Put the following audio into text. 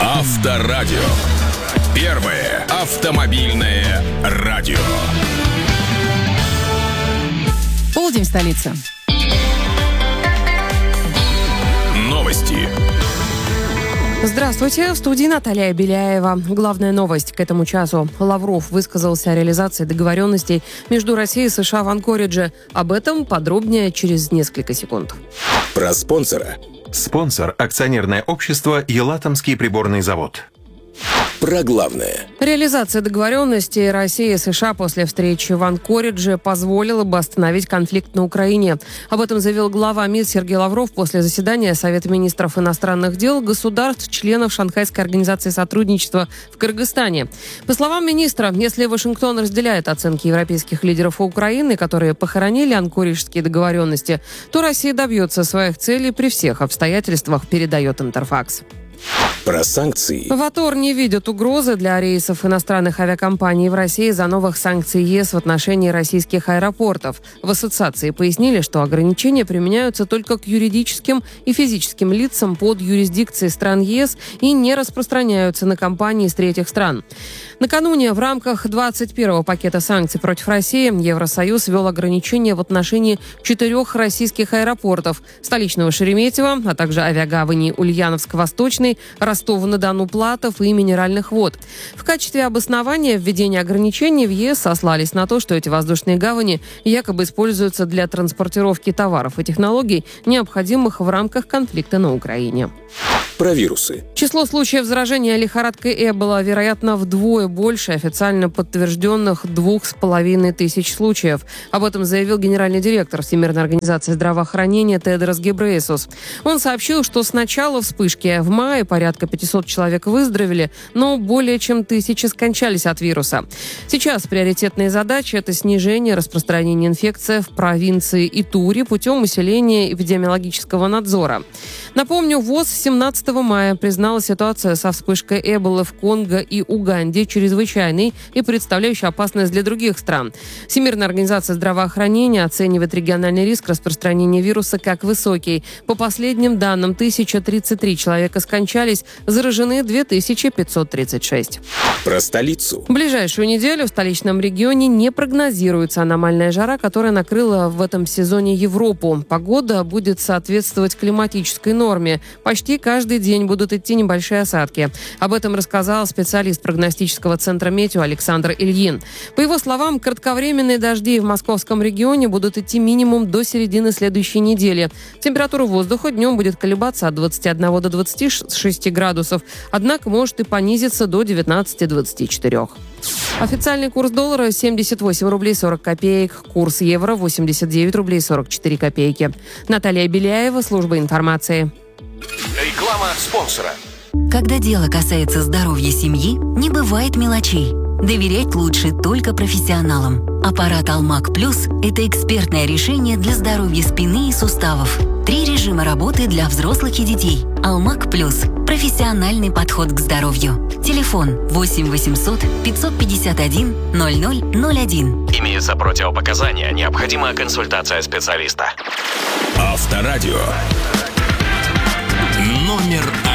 Авторадио. Первое автомобильное радио. Полдень в столице. Новости. Здравствуйте, в студии Наталья Беляева. Главная новость к этому часу. Лавров высказался о реализации договоренностей между Россией и США в Анкоридже. Об этом подробнее через несколько секунд. Про спонсора. Спонсор – акционерное общество «Елатомский приборный завод». Про главное. Реализация договоренностей России и США после встречи в Анкоридже позволила бы остановить конфликт на Украине. Об этом заявил глава МИД Сергей Лавров после заседания Совета министров иностранных дел государств-членов Шанхайской организации сотрудничества в Кыргызстане. По словам министра, если Вашингтон разделяет оценки европейских лидеров Украины, которые похоронили анкориджские договоренности, то Россия добьется своих целей при всех обстоятельствах, передает Интерфакс. Про санкции. В АТОР не видят угрозы для рейсов иностранных авиакомпаний в России из-за новых санкций ЕС в отношении российских аэропортов. В ассоциации пояснили, что ограничения применяются только к юридическим и физическим лицам под юрисдикцией стран ЕС и не распространяются на компании из третьих стран. Накануне в рамках 21-го пакета санкций против России Евросоюз ввел ограничения в отношении 4 российских аэропортов: столичного Шереметьево, а также авиагавани Ульяновск-Восточный, Ростова-на-Дону, Платов и Минеральных вод. В качестве обоснования введения ограничений в ЕС сослались на то, что эти воздушные гавани якобы используются для транспортировки товаров и технологий, необходимых в рамках конфликта на Украине. Про вирусы. Число случаев заражения лихорадкой Эбола, вероятно, вдвое больше официально подтвержденных 2500 случаев. Об этом заявил генеральный директор Всемирной организации здравоохранения Тедрос Гебрейесус. Он сообщил, что с начала вспышки в мае порядка 500 человек выздоровели, но более чем 1000 скончались от вируса. Сейчас приоритетные задачи – это снижение распространения инфекции в провинции Итури путем усиления эпидемиологического надзора. Напомню, ВОЗ 17 мая признала ситуацию со вспышкой Эболы в Конго и Уганде чрезвычайной и представляющей опасность для других стран. Всемирная организация здравоохранения оценивает региональный риск распространения вируса как высокий. По последним данным, 1033 человека скончались, заражены 2536. Про столицу. В ближайшую неделю в столичном регионе не прогнозируется аномальная жара, которая накрыла в этом сезоне Европу. Погода будет соответствовать климатической норме. Почти каждый день будут идти небольшие осадки. Об этом рассказал специалист прогностического центра «Метео» Александр Ильин. По его словам, кратковременные дожди в московском регионе будут идти минимум до середины следующей недели. Температура воздуха днем будет колебаться от 21 до 26 градусов, однако может и понизиться до 19-24. Официальный курс доллара 78 рублей 40 копеек, курс евро 89 рублей 44 копейки. Наталья Беляева, служба информации. Реклама спонсора. Когда дело касается здоровья семьи, не бывает мелочей. Доверять лучше только профессионалам. Аппарат Алмак Плюс – это экспертное решение для здоровья спины и суставов. 3 режима работы для взрослых и детей. Алмак Плюс – профессиональный подход к здоровью. Телефон 8 800 551 0001. Имеются противопоказания. Необходима консультация специалиста. Авторадио. Номер